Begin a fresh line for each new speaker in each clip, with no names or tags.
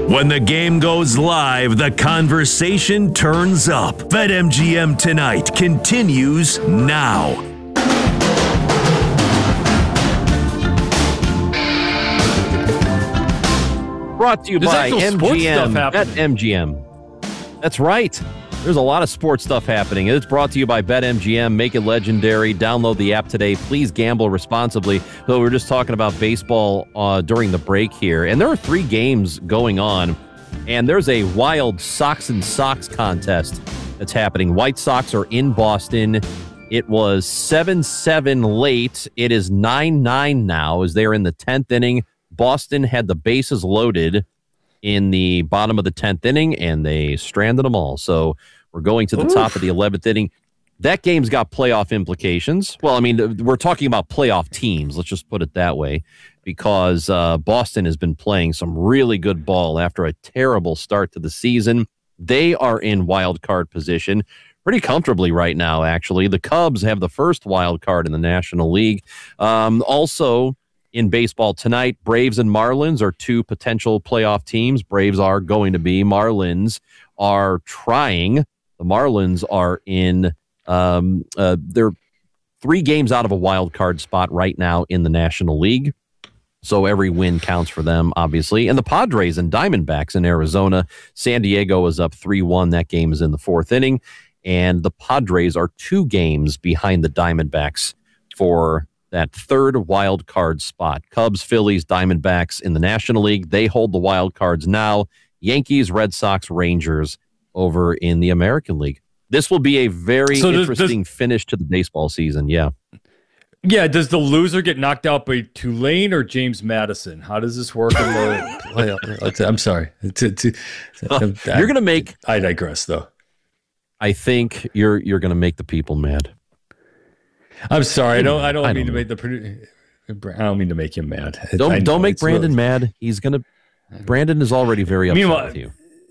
When the game goes live, the conversation turns up. BetMGM Tonight continues now.
Brought to you by MGM. BetMGM. That's right. There's a lot of sports stuff happening. It's brought to you by BetMGM. Make it legendary. Download the app today. Please gamble responsibly. So we were just talking about baseball during the break here, and there are 3 games going on, and there's a wild Sox and Sox contest that's happening. White Sox are in Boston. It was 7-7 late. It is 9-9 now as they're in the 10th inning. Boston had the bases loaded in the bottom of the 10th inning, and they stranded them all. So we're going to the top of the 11th inning. That game's got playoff implications. Well, I mean, we're talking about playoff teams. Let's just put it that way, because Boston has been playing some really good ball after a terrible start to the season. They are in wild card position pretty comfortably right now, actually. The Cubs have the first wild card in the National League. Also, in baseball tonight, Braves and Marlins are 2 potential playoff teams. Braves are going to be. Marlins are trying. The Marlins are in, they're 3 games out of a wild card spot right now in the National League. So every win counts for them, obviously. And the Padres and Diamondbacks in Arizona. San Diego is up 3-1. That game is in the 4th inning. And the Padres are 2 games behind the Diamondbacks for that 3rd wild card spot. Cubs, Phillies, Diamondbacks in the National League. They hold the wild cards now. Yankees, Red Sox, Rangers over in the American League. This will be a very interesting finish to the baseball season. Yeah.
Yeah. Does the loser get knocked out by Tulane or James Madison? How does this work in the playoff? I'm sorry.
You're going to make...
I digress, though.
I think you're going to make the people mad.
I'm sorry. I don't mean to make I don't mean to make him mad.
Don't make Brandon mad. He's gonna. Brandon is already very upset with you.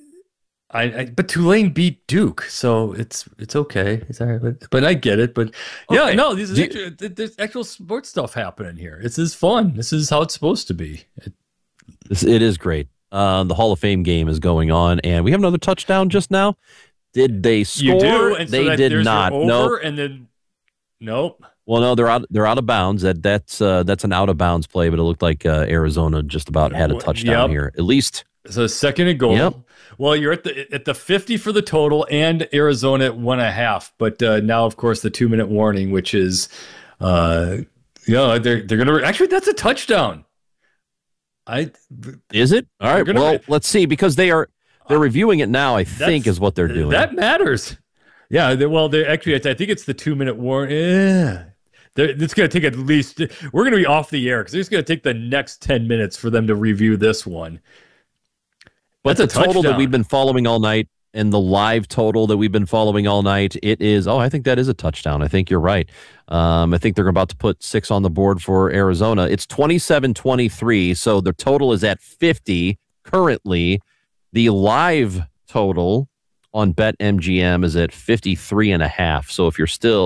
But Tulane beat Duke, so it's okay. It's all right, but I get it. But yeah, okay. No, there's actual sports stuff happening here. This is fun. This is how it's supposed to be.
It is great. The Hall of Fame game is going on, and we have another touchdown just now. Did they score?
You do, and
they did not.
No, and then. Nope.
Well, no, they're out of bounds. That's an out of bounds play, but it looked like Arizona just about had a touchdown here. At least
it's a 2nd and goal.
Yep.
Well, you're at the 50 for the total, and Arizona at 1.5. But now, of course, the 2-minute warning, which is, they're gonna actually that's a touchdown.
Is it? All right. Well, let's see, because they're reviewing it now. I think is what they're doing.
That matters. Yeah, they actually, I think it's the 2-minute warning. Yeah. It's going to take at least, we're going to be off the air because it's going to take the next 10 minutes for them to review this one.
But the total that we've been following all night and the live total that we've been following all night, it is, I think that is a touchdown. I think you're right. I think they're about to put 6 on the board for Arizona. It's 27-23, so the total is at 50 currently. The live total on BetMGM is at 53.5. So if you're still